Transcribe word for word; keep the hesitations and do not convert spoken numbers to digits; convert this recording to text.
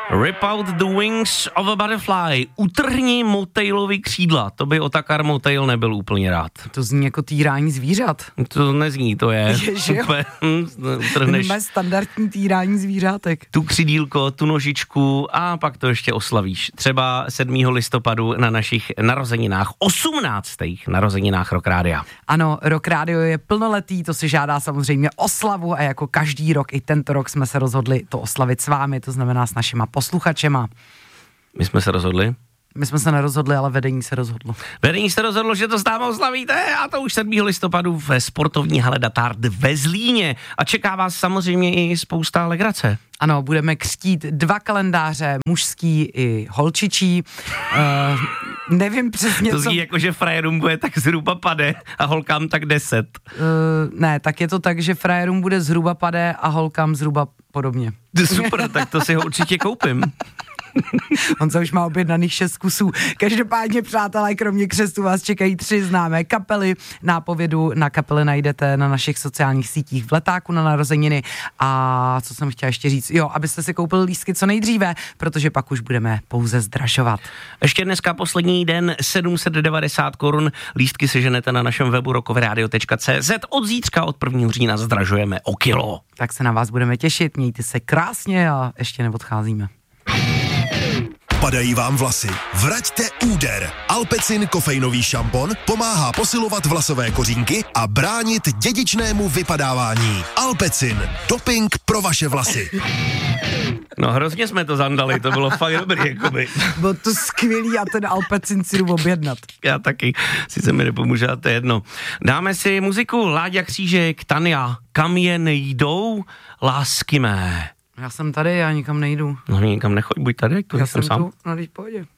Rip out the wings of a butterfly. Utrhni motejlovi křídla. To by Otakar Motejl nebyl úplně rád. To zní jako týrání zvířat. To nezní, to je. je Úplně, utrhneš standardní týrání zvířátek. tu křidílko, tu nožičku a pak to ještě oslavíš. Třeba sedmého listopadu na našich narozeninách, osmnáctých narozeninách Rock Rádia. Ano, Rock Radio je plnoletý, to si žádá samozřejmě oslavu a jako každý rok i tento rok jsme se rozhodli to oslavit s vámi, to znamená s našima posluchačema. My jsme se rozhodli? My jsme se nerozhodli, ale vedení se rozhodlo. Vedení se rozhodlo, že to s námi oslavíte a to už sedmého listopadu ve sportovní hale Datard ve Zlíně. A čeká vás samozřejmě i spousta legrace. Ano, budeme křtít dva kalendáře, mužský i holčičí. Uh, nevím přesně, to zní co... jako, že frajerům bude tak zhruba pade a holkám tak deset. Uh, ne, tak je to tak, že frajerům bude zhruba pade a holkám zhruba podobně. Super, tak to si ho určitě koupím. On se už má objednaných šest kusů. Každopádně, přátelé, kromě křestu vás čekají tři známé kapely. Nápovědu na kapely najdete na našich sociálních sítích v letáku na narozeniny. A co jsem chtěla ještě říct? Jo, abyste si koupili lístky co nejdříve, protože pak už budeme pouze zdražovat. Ještě dneska poslední den, sedm set devadesát korun. Lístky seženete na našem webu rockovyradio tečka cé zet. Od zítřka, od prvního října zdražujeme o kilo. Tak se na vás budeme těšit, mějte se krásně a ještě neodcházíme. Padají vám vlasy? Vraťte úder. Alpecin kofeinový šampon pomáhá posilovat vlasové kořínky a bránit dědičnému vypadávání. Alpecin. Doping pro vaše vlasy. No hrozně jsme to zandali, to bylo fakt dobrý, jakoby. Bylo to skvělý a ten Alpecin si jdu objednat. Já taky, sice mi nepomůže, to je jedno. Dáme si muziku, Láďa Křížek, Tania, kam jen jdou lásky mé. Já jsem tady, já nikam nejdu. No nikam nechoď, buď tady, tu Já jsem jsem sám. tu, no teď pohodě.